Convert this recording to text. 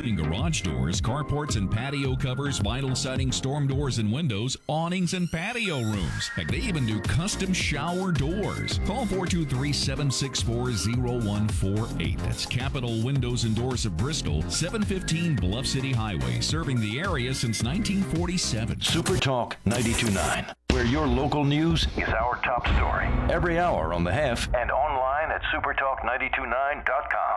including garage doors, carports and patio covers, vinyl siding, storm doors and windows, awnings and patio rooms. Heck, they even do custom shower doors. Call 423-764-0148. That's Capital Windows and Doors of Bristol, 715 Bluff City Highway, serving the area since 1947. Super Talk 92.9, where your local news is our top story. Every hour on the Half and online at supertalk929.com.